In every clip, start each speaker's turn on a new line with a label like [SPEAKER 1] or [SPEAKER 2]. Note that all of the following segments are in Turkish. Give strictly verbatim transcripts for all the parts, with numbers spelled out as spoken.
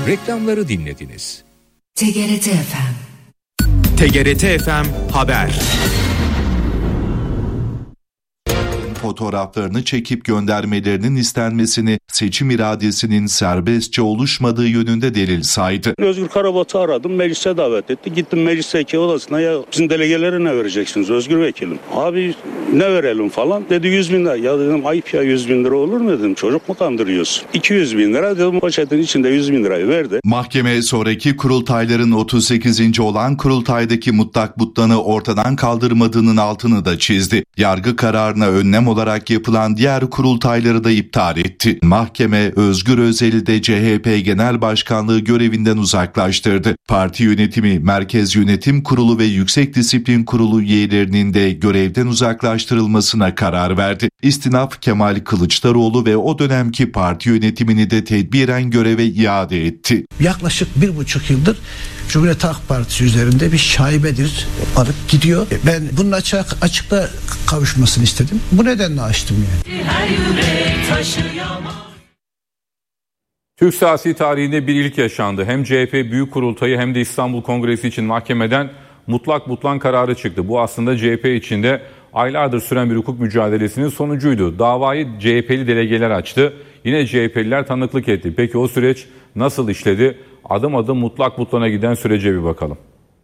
[SPEAKER 1] Reklamları dinlediniz.
[SPEAKER 2] T G R T F M.
[SPEAKER 3] T G R T F M Haber.
[SPEAKER 4] Fotoğraflarını çekip göndermelerinin istenmesini seçim iradesinin serbestçe oluşmadığı yönünde delil saydı.
[SPEAKER 5] Özgür Karabat'ı aradım, meclise davet etti. Gittim meclis vekili odasına, ya sizin delegelere ne vereceksiniz Özgür Vekilim? Abi ne verelim falan. Dedi yüz bin lira. Ya dedim ayıp ya, yüz bin lira olur mu dedim. Çocuk mu kandırıyorsun? iki yüz bin lira dedim, poşetin içinde yüz bin lirayı verdi.
[SPEAKER 4] Mahkeme sonraki kurultayların otuz sekizinci olan kurultaydaki mutlak butlanı ortadan kaldırmadığının altını da çizdi. Yargı kararına önlem olarak yapılan diğer kurultayları da iptal etti. Mahkeme Özgür Özel'i de C H P Genel Başkanlığı görevinden uzaklaştırdı. Parti yönetimi, Merkez Yönetim Kurulu ve Yüksek Disiplin Kurulu üyelerinin de görevden uzaklaştırılmasına karar verdi. İstinaf Kemal Kılıçdaroğlu ve o dönemki parti yönetimini de tedbiren göreve iade etti.
[SPEAKER 6] Yaklaşık bir buçuk yıldır Cumhuriyet Halk Partisi üzerinde bir şaibedir alıp gidiyor. Ben bunun açık, açıkla kavuşmasını istedim. Bu nedenle açtım yani.
[SPEAKER 7] Türk siyasi tarihinde bir ilk yaşandı. Hem C H P Büyük Kurultayı hem de İstanbul Kongresi için mahkemeden mutlak butlan kararı çıktı. Bu aslında C H P içinde aylardır süren bir hukuk mücadelesinin sonucuydu. Davayı C H P'li delegeler açtı. Yine C H P'liler tanıklık etti. Peki o süreç nasıl işledi? Adım adım mutlak butlana giden sürece bir bakalım.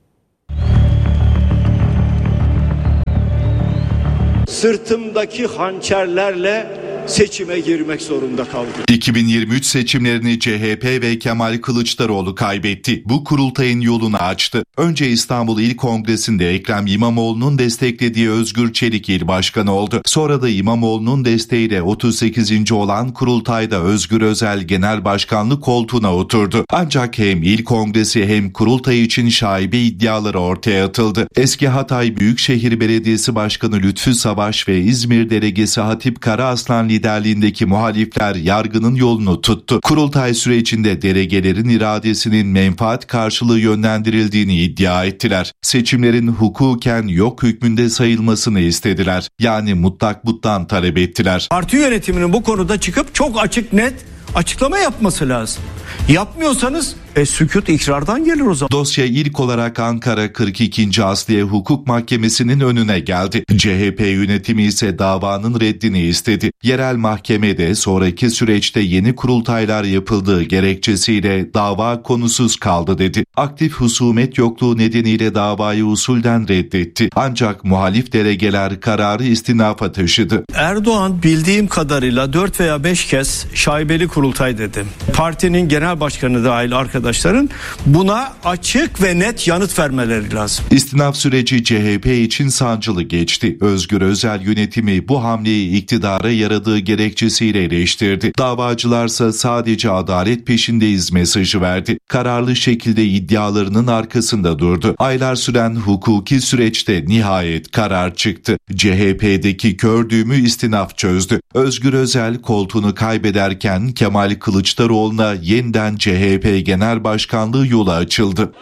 [SPEAKER 8] Sırtımdaki hançerlerle seçime girmek zorunda kaldı.
[SPEAKER 4] iki bin yirmi üç seçimlerini C H P ve Kemal Kılıçdaroğlu kaybetti. Bu kurultayın yolunu açtı. Önce İstanbul İl Kongresi'nde Ekrem İmamoğlu'nun desteklediği Özgür Çelik il başkanı oldu. Sonra da İmamoğlu'nun desteğiyle otuz sekizinci olan kurultayda Özgür Özel genel başkanlık koltuğuna oturdu. Ancak hem İl Kongresi hem kurultay için şaibe iddiaları ortaya atıldı. Eski Hatay Büyükşehir Belediyesi Başkanı Lütfü Savaş ve İzmir Delegesi Hatip Karaaslan liderliğindeki muhalifler yargının yolunu tuttu. Kurultay sürecinde delegelerin iradesinin menfaat karşılığı yönlendirildiğini iddia ettiler. Seçimlerin hukuken yok hükmünde sayılmasını istediler. Yani mutlak butlan talep ettiler.
[SPEAKER 9] Parti yönetiminin bu konuda çıkıp çok açık net açıklama yapması lazım. Yapmıyorsanız e, sükût ikrardan gelir o zaman.
[SPEAKER 4] Dosya ilk olarak Ankara kırk ikinci Asliye Hukuk Mahkemesi'nin önüne geldi. C H P yönetimi ise davanın reddini istedi. Yerel mahkemede sonraki süreçte yeni kurultaylar yapıldığı gerekçesiyle dava konusuz kaldı dedi. Aktif husumet yokluğu nedeniyle davayı usulden reddetti. Ancak muhalif delegeler kararı istinafa taşıdı.
[SPEAKER 9] Erdoğan bildiğim kadarıyla dört veya beş kez şaibeli kurultay dedi. Partinin genel başkanı dahil arkadaşların buna açık ve net yanıt vermeleri lazım.
[SPEAKER 4] İstinaf süreci C H P için sancılı geçti. Özgür Özel yönetimi bu hamleyi iktidara yaradığı gerekçesiyle eleştirdi. Davacılarsa sadece adalet peşindeyiz mesajı verdi. Kararlı şekilde iddialarının arkasında durdu. Aylar süren hukuki süreçte nihayet karar çıktı. C H P'deki kör düğümü istinaf çözdü. Özgür Özel koltuğunu kaybederken Kemal Kılıçdaroğlu'na yeniden C H P Genel Başkanlığı yolu açıldı.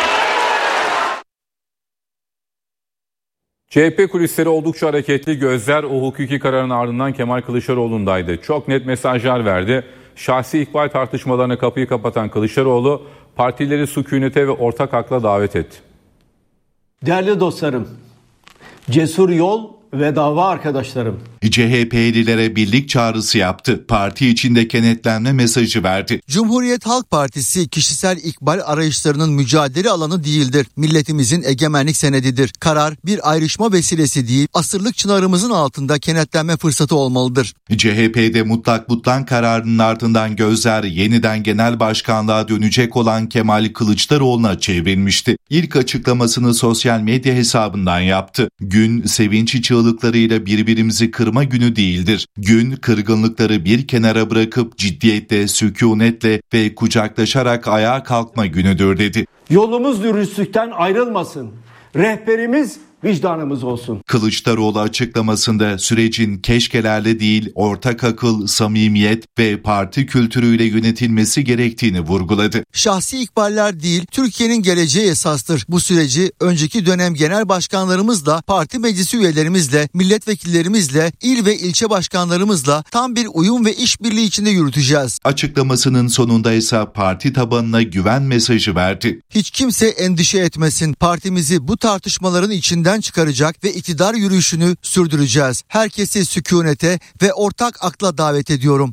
[SPEAKER 7] C H P kulisleri oldukça hareketli. Gözler o hukuki kararın ardından Kemal Kılıçdaroğlu'ndaydı. Çok net mesajlar verdi. Şahsi ikbal tartışmalarına kapıyı kapatan Kılıçdaroğlu partileri sükunete ve ortak akla davet etti.
[SPEAKER 10] Değerli dostlarım, cesur yol ve dava arkadaşlarım.
[SPEAKER 4] C H P'lilere birlik çağrısı yaptı. Parti içinde kenetlenme mesajı verdi.
[SPEAKER 11] Cumhuriyet Halk Partisi kişisel ikbal arayışlarının mücadele alanı değildir. Milletimizin egemenlik senedidir. Karar bir ayrışma vesilesi değil, asırlık çınarımızın altında kenetlenme fırsatı olmalıdır.
[SPEAKER 4] C H P'de mutlak butlan kararının ardından gözler yeniden genel başkanlığa dönecek olan Kemal Kılıçdaroğlu'na çevrilmişti. İlk açıklamasını sosyal medya hesabından yaptı. Gün sevinç çığlıklarıyla birbirimizi kırma günü değildir. Gün kırgınlıkları bir kenara bırakıp ciddiyetle, sükunetle ve kucaklaşarak ayağa kalkma günüdür dedi.
[SPEAKER 10] Yolumuz dürüstlükten ayrılmasın. Rehberimiz vicdanımız olsun.
[SPEAKER 4] Kılıçdaroğlu açıklamasında sürecin keşkelerle değil, ortak akıl, samimiyet ve parti kültürüyle yönetilmesi gerektiğini vurguladı.
[SPEAKER 11] Şahsi ikballer değil, Türkiye'nin geleceği esastır. Bu süreci önceki dönem genel başkanlarımızla, parti meclisi üyelerimizle, milletvekillerimizle, il ve ilçe başkanlarımızla tam bir uyum ve işbirliği içinde yürüteceğiz.
[SPEAKER 4] Açıklamasının sonunda ise parti tabanına güven mesajı verdi.
[SPEAKER 11] Hiç kimse endişe etmesin. Partimizi bu tartışmaların içinden çıkaracak ve iktidar yürüyüşünü sürdüreceğiz. Herkesi sükunete ve ortak akla davet ediyorum.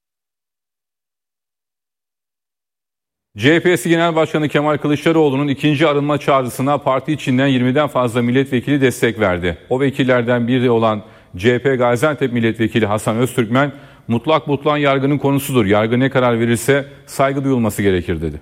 [SPEAKER 7] C H P eski Genel Başkanı Kemal Kılıçdaroğlu'nun ikinci arınma çağrısına parti içinden yirmiden fazla milletvekili destek verdi. O vekillerden biri olan C H P Gaziantep Milletvekili Hasan Öztürkmen, mutlak butlan yargının konusudur. Yargı ne karar verirse saygı duyulması gerekir dedi.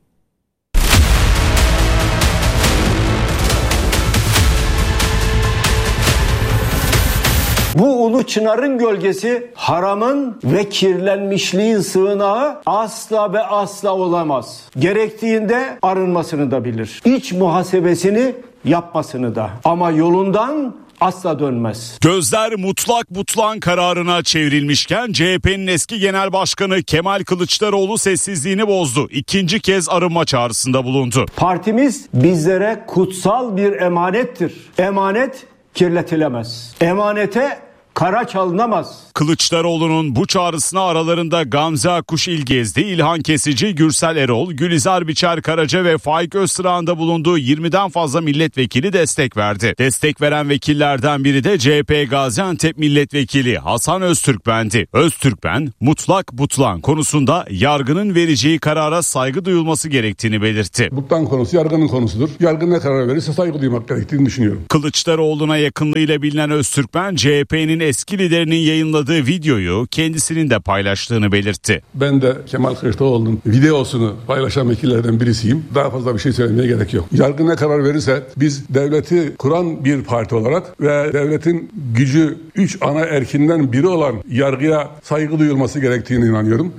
[SPEAKER 10] Bu ulu çınarın gölgesi haramın ve kirlenmişliğin sığınağı asla ve asla olamaz. Gerektiğinde arınmasını da bilir. İç muhasebesini yapmasını da. Ama yolundan asla dönmez.
[SPEAKER 1] Gözler mutlak butlan kararına çevrilmişken C H P'nin eski genel başkanı Kemal Kılıçdaroğlu sessizliğini bozdu. İkinci kez arınma çağrısında bulundu.
[SPEAKER 10] Partimiz bizlere kutsal bir emanettir. Emanet kirletilemez. Emanete kara çalınamaz.
[SPEAKER 1] Kılıçdaroğlu'nun bu çağrısına aralarında Gamze Akkuş İlgezdi, İlhan Kesici, Gürsel Erol, Gülizar Biçer Karaca ve Faik Öztırağ'ın da bulunduğu yirmiden fazla milletvekili destek verdi. Destek veren vekillerden biri de C H P Gaziantep Milletvekili Hasan Öztürkmen'di. Öztürkmen, mutlak butlan konusunda yargının vereceği karara saygı duyulması gerektiğini belirtti.
[SPEAKER 12] Butlan konusu yargının konusudur. Yargı ne karar verirse saygı duymak gerektiğini düşünüyorum.
[SPEAKER 1] Kılıçdaroğlu'na yakınlığıyla bilinen Öztürkmen, C H P'nin eski liderinin yayınladığı videoyu kendisinin de paylaştığını belirtti.
[SPEAKER 12] Ben de Kemal Kılıçdaroğlu'nun videosunu paylaşan vekillerden birisiyim. Daha fazla bir şey söylemeye gerek yok. Yargı ne karar verirse biz devleti kuran bir parti olarak ve devletin gücü üç ana erkinden biri olan yargıya saygı duyulması gerektiğine inanıyorum.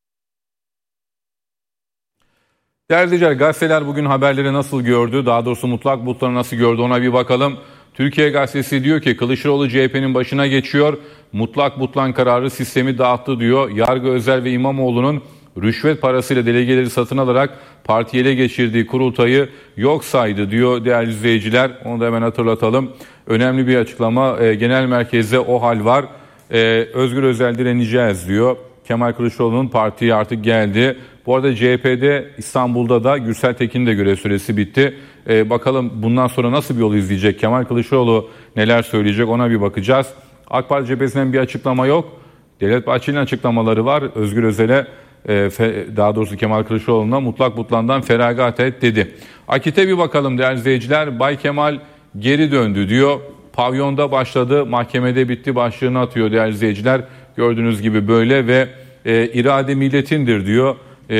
[SPEAKER 7] Değerli izleyiciler, gazeteler bugün haberleri nasıl gördü? Daha doğrusu mutlak butları nasıl gördü, ona bir bakalım. Türkiye Gazetesi diyor ki Kılıçdaroğlu C H P'nin başına geçiyor. Mutlak butlan kararı sistemi dağıttı diyor. Yargı, Özel ve İmamoğlu'nun rüşvet parasıyla delegeleri satın alarak partiye ele geçirdiği kurultayı yok saydı diyor değerli izleyiciler. Onu da hemen hatırlatalım. Önemli bir açıklama. E, genel merkezde o hal var. E, Özgür Özel direneceğiz diyor. Kemal Kılıçdaroğlu'nun partiye artık geldi. Bu arada C H P'de İstanbul'da da Gürsel Tekin'in de görev süresi bitti. Ee, bakalım bundan sonra nasıl bir yol izleyecek? Kemal Kılıçdaroğlu neler söyleyecek, ona bir bakacağız. AK Parti cephesinden bir açıklama yok. Devlet Bahçeli'nin açıklamaları var. Özgür Özel'e e, fe, daha doğrusu Kemal Kılıçdaroğlu'na mutlak butlandan feragat et dedi. Akit'e bir bakalım değerli izleyiciler. Bay Kemal geri döndü diyor. Pavyonda başladı, mahkemede bitti başlığını atıyor değerli izleyiciler. Gördüğünüz gibi böyle ve e, irade milletindir diyor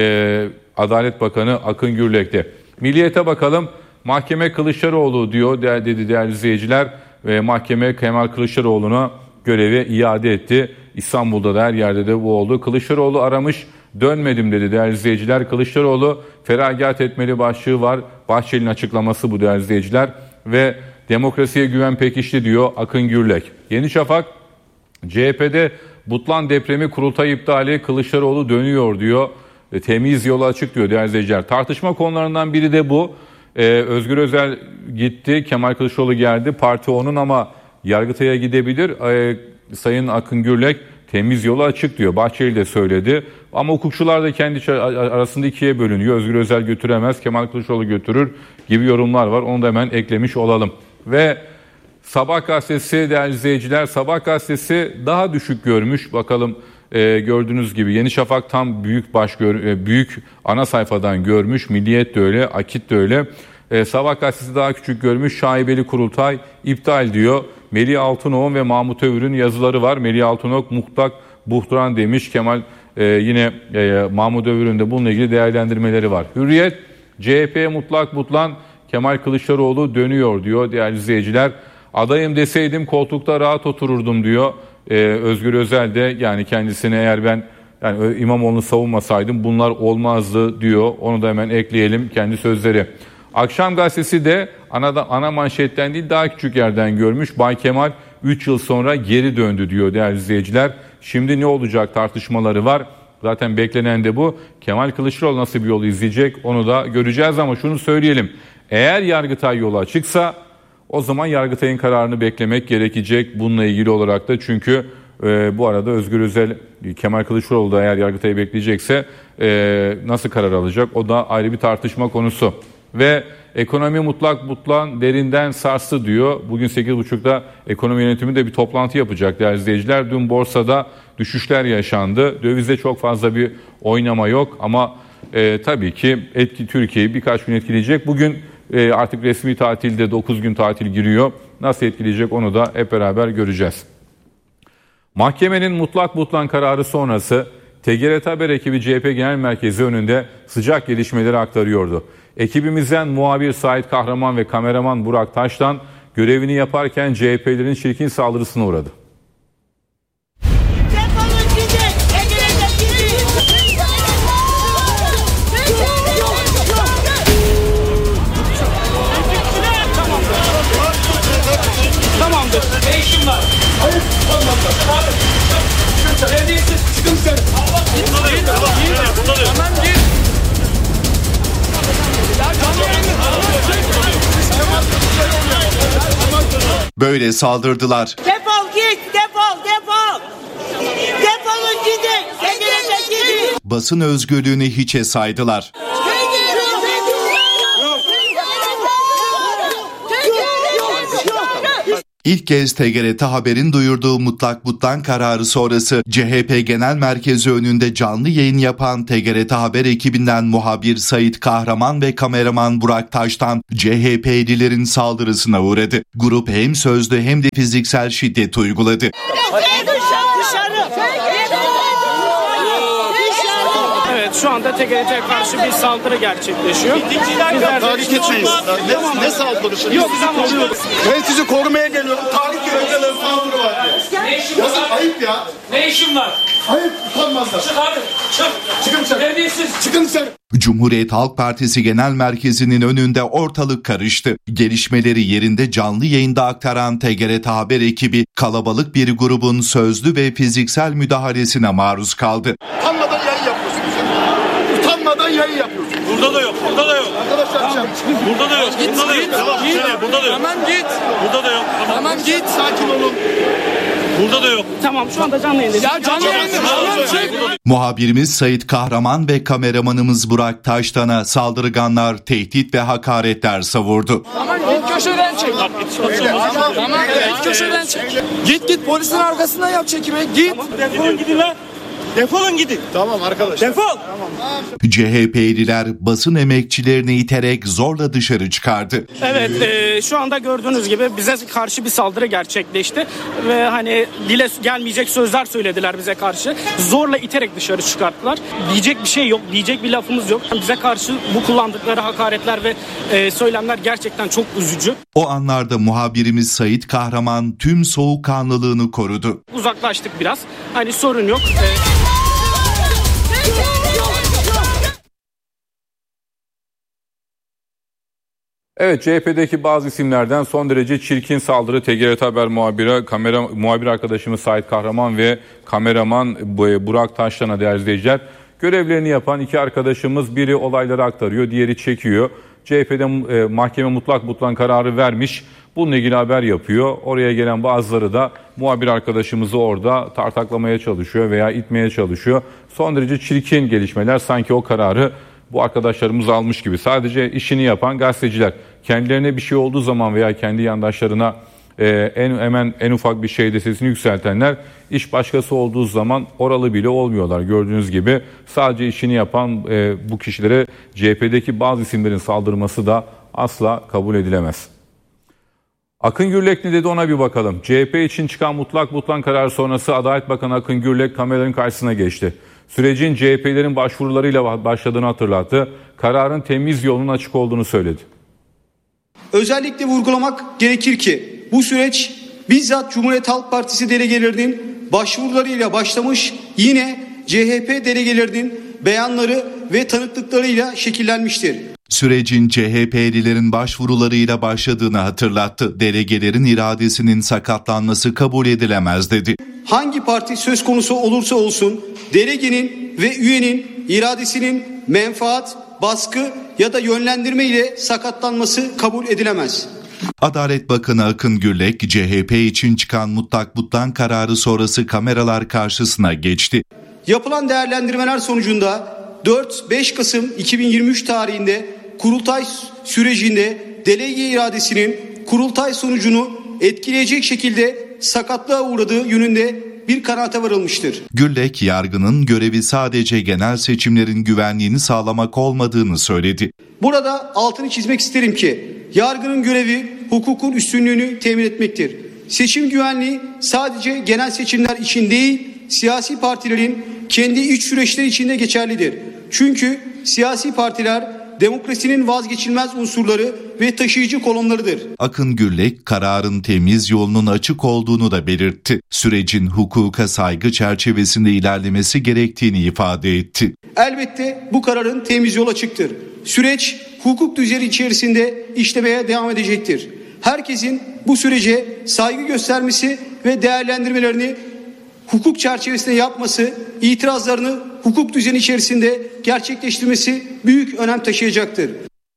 [SPEAKER 7] e, Adalet Bakanı Akın Gürlek'te. Milliyet'e bakalım. Mahkeme Kılıçdaroğlu diyor dedi değerli izleyiciler. Ve mahkeme Kemal Kılıçdaroğlu'na görevi iade etti. İstanbul'da da her yerde de bu oldu. Kılıçdaroğlu aramış, dönmedim dedi değerli izleyiciler. Kılıçdaroğlu feragat etmeli başlığı var. Bahçeli'nin açıklaması bu değerli izleyiciler. Ve demokrasiye güven pekişti diyor Akın Gürlek. Yeni Şafak, C H P'de Butlan depremi kurultay iptali, Kılıçdaroğlu dönüyor diyor. E, temiz yolu açık diyor değerli izleyiciler. Tartışma konularından biri de bu. Ee, Özgür Özel gitti, Kemal Kılıçdaroğlu geldi. Parti onun ama Yargıtay'a gidebilir. Ee, Sayın Akın Gürlek temiz yolu açık diyor. Bahçeli de söyledi. Ama hukukçular da kendi arasında ikiye bölünüyor. Özgür Özel götüremez, Kemal Kılıçdaroğlu götürür gibi yorumlar var. Onu da hemen eklemiş olalım. Ve Sabah gazetesi değerli izleyiciler, Sabah gazetesi daha düşük görmüş. Bakalım e, gördüğünüz gibi Yeni Şafak tam büyük baş gör, e, büyük ana sayfadan görmüş. Milliyet de öyle, Akit de öyle. E, Sabah gazetesi daha küçük görmüş. Şaibeli kurultay iptal diyor. Melih Altınok'un ve Mahmut Övür'ün yazıları var. Melih Altınok mutlak buhran demiş. Kemal e, yine e, Mahmut Övür'ün de bununla ilgili değerlendirmeleri var. Hürriyet, C H P'ye mutlak butlan, Kemal Kılıçdaroğlu dönüyor diyor değerli izleyiciler. Adayım deseydim koltukta rahat otururdum diyor. Ee, Özgür Özel de yani kendisine eğer ben yani İmamoğlu'nu savunmasaydım bunlar olmazdı diyor. Onu da hemen ekleyelim kendi sözleri. Akşam gazetesi de ana, ana manşetten değil daha küçük yerden görmüş. Bay Kemal üç yıl sonra geri döndü diyor değerli izleyiciler. Şimdi ne olacak tartışmaları var. Zaten beklenen de bu. Kemal Kılıçdaroğlu nasıl bir yolu izleyecek onu da göreceğiz ama şunu söyleyelim. Eğer Yargıtay yolu açıksa o zaman Yargıtay'ın kararını beklemek gerekecek bununla ilgili olarak da. Çünkü e, bu arada Özgür Özel, Kemal Kılıçdaroğlu da eğer Yargıtay'ı bekleyecekse e, nasıl karar alacak o da ayrı bir tartışma konusu. Ve ekonomi mutlak mutlak derinden sarstı diyor. Bugün sekiz buçukta ekonomi yönetimi de bir toplantı yapacak değerli izleyiciler. Dün borsada düşüşler yaşandı. Dövizde çok fazla bir oynama yok ama e, tabii ki etki Türkiye'yi birkaç gün etkileyecek. Bugün e, artık resmi tatilde dokuz gün tatil giriyor. Nasıl etkileyecek onu da hep beraber göreceğiz. Mahkemenin mutlak mutlak kararı sonrası T G R T Haber ekibi C H P Genel Merkezi önünde sıcak gelişmeleri aktarıyordu. Ekibimizden muhabir Sait Kahraman ve kameraman Burak Taş'tan görevini yaparken C H P'lerin çirkin saldırısına uğradı.
[SPEAKER 13] Tamamdır. Ne işin var? Hayır. Neredeyse çıkın sen. Tamam git.
[SPEAKER 4] Böyle saldırdılar.
[SPEAKER 14] Defol git, defol, defol. Defolun gidin. Kendinize gidin.
[SPEAKER 4] Basın özgürlüğünü hiçe saydılar. İlk kez T G R T Haber'in duyurduğu mutlak mutlak kararı sonrası C H P Genel Merkezi önünde canlı yayın yapan T G R T Haber ekibinden muhabir Sait Kahraman ve kameraman Burak Taş'tan C H P'lilerin saldırısına uğradı. Grup hem sözlü hem de fiziksel şiddet uyguladı.
[SPEAKER 15] Evet, şu anda T G R T'ye karşı bir saldırı gerçekleşiyor. Bizler
[SPEAKER 16] tahrik etmeyiz. Ne, ne saldırısı?
[SPEAKER 15] Yok, biz koruyoruz.
[SPEAKER 16] Ben sizi korumaya geliyorum. Tahrik etmeyiz. Saldırı var diye.
[SPEAKER 13] Ne işin var?
[SPEAKER 16] Ya, ayıp ya.
[SPEAKER 13] Ne işin var?
[SPEAKER 16] Ayıp, utanmazlar.
[SPEAKER 13] Çık abi, çık.
[SPEAKER 16] Çıkın sen.
[SPEAKER 13] Terbiyesiz.
[SPEAKER 16] Çıkın sen.
[SPEAKER 4] Cumhuriyet Halk Partisi Genel Merkezi'nin önünde ortalık karıştı. Gelişmeleri yerinde canlı yayında aktaran T G R T Haber ekibi kalabalık bir grubun sözlü ve fiziksel müdahalesine maruz kaldı.
[SPEAKER 16] Utanmadan yayın yapıyorsunuz. Utanmadan yayın yapıyorsunuz.
[SPEAKER 13] Burada da yok, burada da yok.
[SPEAKER 16] Arkadaşlar tamam.
[SPEAKER 13] Burada da yok,
[SPEAKER 16] Git,
[SPEAKER 13] burada da yok.
[SPEAKER 16] git,
[SPEAKER 13] Tamam,
[SPEAKER 16] git.
[SPEAKER 13] burada da yok.
[SPEAKER 16] Tamam git.
[SPEAKER 13] Burada da yok.
[SPEAKER 16] Tamam git. Sakin olun.
[SPEAKER 13] Burada da yok.
[SPEAKER 15] Tamam, şu anda canlı yayındayız.
[SPEAKER 16] Ya canlı yayındayız.
[SPEAKER 4] Muhabirimiz Sait Kahraman ve kameramanımız Burak Taştan'a saldırganlar tehdit ve hakaretler savurdu.
[SPEAKER 16] Tamam git köşeden çek. Tamam. Tamam git köşeden çek. Git git polisin arkasından yap çekimi. Git.
[SPEAKER 13] Defolun gidin lan. Defolun gidin.
[SPEAKER 16] Tamam arkadaşlar.
[SPEAKER 13] Defol.
[SPEAKER 4] C H P'liler basın emekçilerini iterek zorla dışarı çıkardı.
[SPEAKER 15] Evet, e, şu anda gördüğünüz gibi bize karşı bir saldırı gerçekleşti ve hani dile gelmeyecek sözler söylediler bize karşı. Zorla iterek dışarı çıkarttılar. Diyecek bir şey yok, diyecek bir lafımız yok. Bize karşı bu kullandıkları hakaretler ve e, söylemler gerçekten çok üzücü.
[SPEAKER 4] O anlarda muhabirimiz Sait Kahraman tüm soğukkanlılığını korudu.
[SPEAKER 15] Uzaklaştık biraz. Hani sorun yok. E,
[SPEAKER 7] Evet, C H P'deki bazı isimlerden son derece çirkin saldırı T G R T Haber muhabiri, kamera, muhabir arkadaşımız Sait Kahraman ve kameraman Burak Taştan'a değerli izleyiciler. Görevlerini yapan iki arkadaşımız biri olayları aktarıyor, diğeri çekiyor. C H P'de e, mahkeme mutlak mutlak kararı vermiş. Bununla ilgili haber yapıyor. Oraya gelen bazıları da muhabir arkadaşımızı orada tartaklamaya çalışıyor veya itmeye çalışıyor. Son derece çirkin gelişmeler, sanki o kararı bu arkadaşlarımız almış gibi. Sadece işini yapan gazeteciler, kendilerine bir şey olduğu zaman veya kendi yandaşlarına e, en hemen en ufak bir şeyde sesini yükseltenler, iş başkası olduğu zaman oralı bile olmuyorlar. Gördüğünüz gibi sadece işini yapan e, bu kişilere C H P'deki bazı isimlerin saldırması da asla kabul edilemez. Akın Gürlek ne dedi, ona bir bakalım. C H P için çıkan mutlak mutlak karar sonrası Adalet Bakanı Akın Gürlek kameraların karşısına geçti. Sürecin C H P'lerin başvurularıyla başladığını hatırlattı. Kararın temiz yolunun açık olduğunu söyledi.
[SPEAKER 17] Özellikle vurgulamak gerekir ki bu süreç bizzat Cumhuriyet Halk Partisi delegelerinin başvurularıyla başlamış, yine C H P delegelerinin beyanları ve tanıklıklarıyla şekillenmiştir.
[SPEAKER 4] Sürecin C H P'lilerin başvurularıyla başladığını hatırlattı. Delegelerin iradesinin sakatlanması kabul edilemez dedi.
[SPEAKER 17] Hangi parti söz konusu olursa olsun delegenin ve üyenin iradesinin menfaat, baskı ya da yönlendirme ile sakatlanması kabul edilemez.
[SPEAKER 4] Adalet Bakanı Akın Gürlek, C H P için çıkan mutlak butlan kararı sonrası kameralar karşısına geçti.
[SPEAKER 17] Yapılan değerlendirmeler sonucunda dört beş Kasım iki bin yirmi üç tarihinde kurultay sürecinde delege iradesinin kurultay sonucunu etkileyecek şekilde sakatlığa uğradığı yönünde bir kanaate varılmıştır.
[SPEAKER 4] Gürlek, yargının görevi sadece genel seçimlerin güvenliğini sağlamak olmadığını söyledi.
[SPEAKER 17] Burada altını çizmek isterim ki yargının görevi hukukun üstünlüğünü temin etmektir. Seçim güvenliği sadece genel seçimler için değil, siyasi partilerin kendi iç süreçleri içinde geçerlidir. Çünkü siyasi partiler demokrasinin vazgeçilmez unsurları ve taşıyıcı kolonlarıdır.
[SPEAKER 4] Akın Gürlek, kararın temiz yolunun açık olduğunu da belirtti. Sürecin hukuka saygı çerçevesinde ilerlemesi gerektiğini ifade etti.
[SPEAKER 17] Elbette bu kararın temiz yol açıktır. Süreç hukuk düzeni içerisinde işlemeye devam edecektir. Herkesin bu sürece saygı göstermesi ve değerlendirmelerini hukuk çerçevesinde yapması, itirazlarını hukuk düzeni içerisinde gerçekleştirmesi büyük önem taşıyacaktır.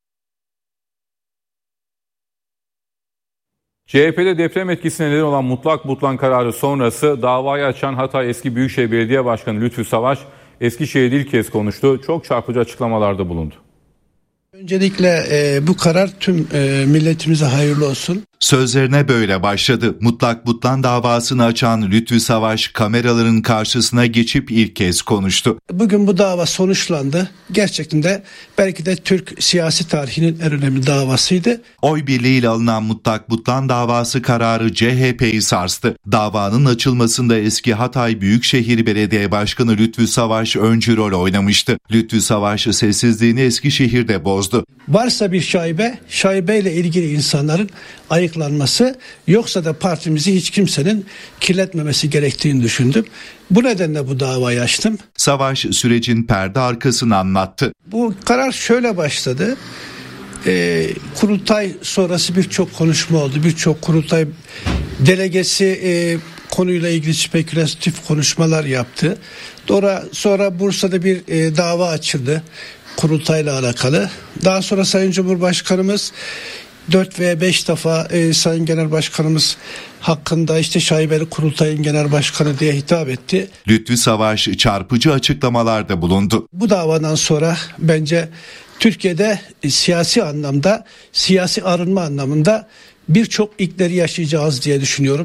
[SPEAKER 7] C H P'de deprem etkisine neden olan mutlak butlan kararı sonrası davayı açan Hatay Eski Büyükşehir Belediye Başkanı Lütfü Savaş, Eskişehir'de ilk kez konuştu. Çok çarpıcı açıklamalarda bulundu.
[SPEAKER 6] Öncelikle e, bu karar tüm e, milletimize hayırlı olsun.
[SPEAKER 4] Sözlerine böyle başladı. Mutlak butlan davasını açan Lütfü Savaş kameraların karşısına geçip ilk kez konuştu.
[SPEAKER 6] Bugün bu dava sonuçlandı. Gerçekten de belki de Türk siyasi tarihinin en önemli davasıydı.
[SPEAKER 4] Oy birliğiyle alınan mutlak butlan davası kararı C H P'yi sarstı. Davanın açılmasında eski Hatay Büyükşehir Belediye Başkanı Lütfü Savaş öncü rol oynamıştı. Lütfü Savaş sessizliğini Eskişehir'de bozdu.
[SPEAKER 6] Varsa bir şaibe, şaibeyle ilgili insanların ayıklanması, yoksa da partimizi hiç kimsenin kirletmemesi gerektiğini düşündüm. Bu nedenle bu davayı açtım.
[SPEAKER 4] Savaş sürecin perde arkasını anlattı.
[SPEAKER 6] Bu karar şöyle başladı. Ee, kurultay sonrası birçok konuşma oldu. Birçok kurultay delegesi e, konuyla ilgili spekülatif konuşmalar yaptı. Sonra, sonra Bursa'da bir e, dava açıldı kurultayla alakalı. Daha sonra Sayın Cumhurbaşkanımız dört veya beş defa e, Sayın Genel Başkanımız hakkında işte şaibeli kurultayın genel başkanı diye hitap etti.
[SPEAKER 4] Lütfü Savaş çarpıcı açıklamalarda bulundu.
[SPEAKER 6] Bu davadan sonra bence Türkiye'de e, siyasi anlamda, siyasi arınma anlamında birçok ilkleri yaşayacağız diye düşünüyorum.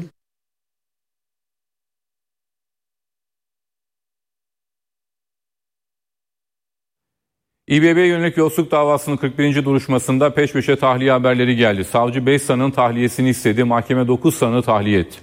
[SPEAKER 7] İBB'ye yönelik yolsuzluk davasının kırk birinci duruşmasında peş peşe tahliye haberleri geldi. Savcı beş sanığın tahliyesini istedi. Mahkeme dokuz sanığı tahliye etti.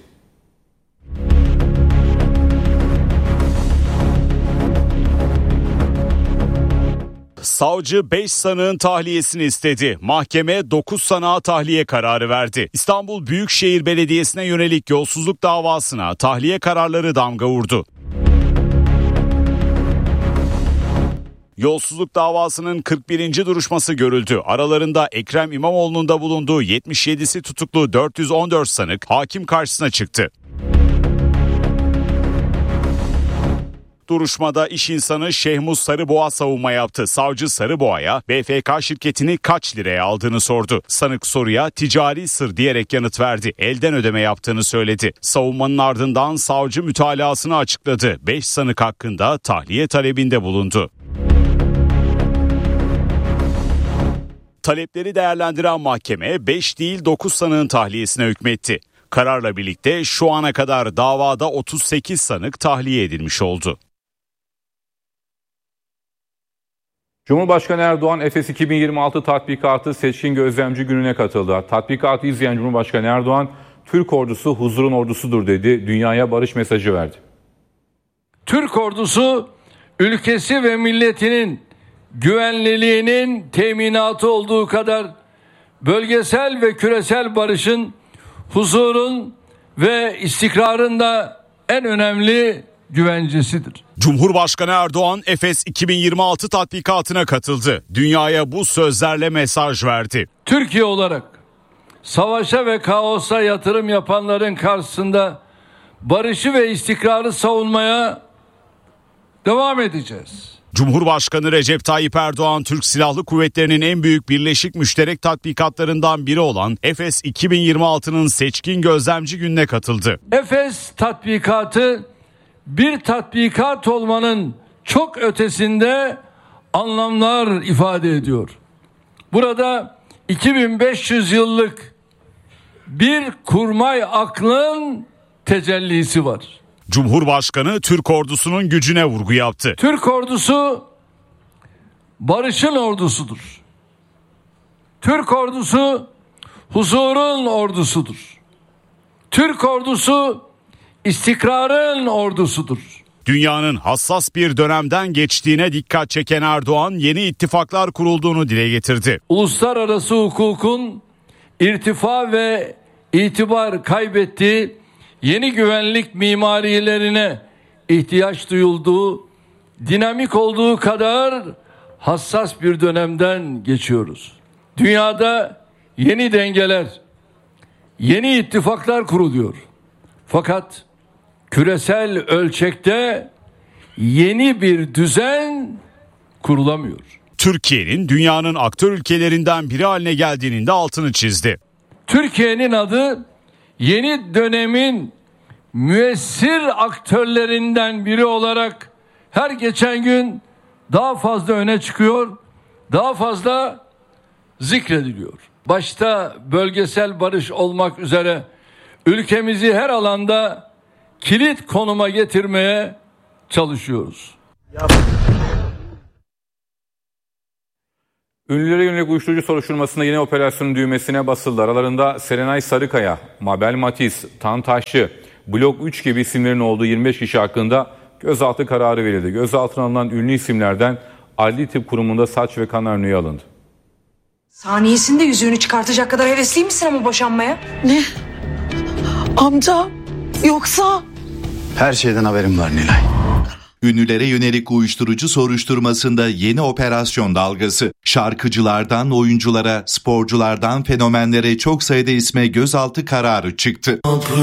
[SPEAKER 1] Savcı beş sanığın tahliyesini istedi. Mahkeme dokuz sanığa tahliye kararı verdi. İstanbul Büyükşehir Belediyesi'ne yönelik yolsuzluk davasına tahliye kararları damga vurdu. Yolsuzluk davasının kırk birinci duruşması görüldü. Aralarında Ekrem İmamoğlu'nun da bulunduğu yetmiş yedisi tutuklu dört yüz on dört sanık hakim karşısına çıktı. Duruşmada iş insanı Şehmuz Sarıboğa savunma yaptı. Savcı Sarıboğa'ya B F K şirketini kaç liraya aldığını sordu. Sanık soruya ticari sır diyerek yanıt verdi. Elden ödeme yaptığını söyledi. Savunmanın ardından savcı mütalasını açıkladı. beş sanık hakkında tahliye talebinde bulundu. Talepleri değerlendiren mahkeme beş değil dokuz sanığın tahliyesine hükmetti. Kararla birlikte şu ana kadar davada otuz sekiz sanık tahliye edilmiş oldu.
[SPEAKER 7] Cumhurbaşkanı Erdoğan Efes iki bin yirmi altı tatbikatı seçkin gözlemci gününe katıldı. Tatbikatı izleyen Cumhurbaşkanı Erdoğan, Türk ordusu huzurun ordusudur dedi, dünyaya barış mesajı verdi.
[SPEAKER 18] Türk ordusu ülkesi ve milletinin güvenliliğinin teminatı olduğu kadar bölgesel ve küresel barışın, huzurun ve istikrarın da en önemli güvencesidir.
[SPEAKER 1] Cumhurbaşkanı Erdoğan Efes iki bin yirmi altı tatbikatına katıldı. Dünyaya bu sözlerle mesaj verdi.
[SPEAKER 18] Türkiye olarak savaşa ve kaosa yatırım yapanların karşısında barışı ve istikrarı savunmaya devam edeceğiz.
[SPEAKER 1] Cumhurbaşkanı Recep Tayyip Erdoğan, Türk Silahlı Kuvvetleri'nin en büyük birleşik müşterek tatbikatlarından biri olan Efes iki bin yirmi altının seçkin gözlemci gününe katıldı.
[SPEAKER 18] Efes tatbikatı bir tatbikat olmanın çok ötesinde anlamlar ifade ediyor. Burada iki bin beş yüz yıllık bir kurmay aklın tecellisi var.
[SPEAKER 1] Cumhurbaşkanı Türk ordusunun gücüne vurgu yaptı.
[SPEAKER 18] Türk ordusu barışın ordusudur. Türk ordusu huzurun ordusudur. Türk ordusu istikrarın ordusudur.
[SPEAKER 1] Dünyanın hassas bir dönemden geçtiğine dikkat çeken Erdoğan, yeni ittifaklar kurulduğunu dile getirdi.
[SPEAKER 18] Uluslararası hukukun irtifa ve itibar kaybettiği yeni güvenlik mimarilerine ihtiyaç duyulduğu, dinamik olduğu kadar hassas bir dönemden geçiyoruz. Dünyada yeni dengeler, yeni ittifaklar kuruluyor. Fakat küresel ölçekte yeni bir düzen kurulamıyor.
[SPEAKER 1] Türkiye'nin dünyanın aktör ülkelerinden biri haline geldiğinin de altını çizdi.
[SPEAKER 18] Türkiye'nin adı yeni dönemin müessir aktörlerinden biri olarak her geçen gün daha fazla öne çıkıyor, daha fazla zikrediliyor. Başta bölgesel barış olmak üzere ülkemizi her alanda kilit konuma getirmeye çalışıyoruz.
[SPEAKER 7] Ünlülere yönelik uyuşturucu soruşturmasında yeni operasyonun düğmesine basıldı. Aralarında Serenay Sarıkaya, Mabel Matiz, Tan Taşçı, Blok üç gibi isimlerin olduğu yirmi beş kişi hakkında gözaltı kararı verildi. Gözaltına alınan ünlü isimlerden Adli Tıp Kurumu'nda saç ve kan örneği alındı.
[SPEAKER 19] Saniyesinde yüzüğünü çıkartacak kadar hevesli misin ama boşanmaya?
[SPEAKER 20] Ne? Amca yoksa?
[SPEAKER 21] Her şeyden haberim var Nilay.
[SPEAKER 4] Ünlülere yönelik uyuşturucu soruşturmasında yeni operasyon dalgası. Şarkıcılardan oyunculara, sporculardan fenomenlere çok sayıda isme gözaltı kararı çıktı.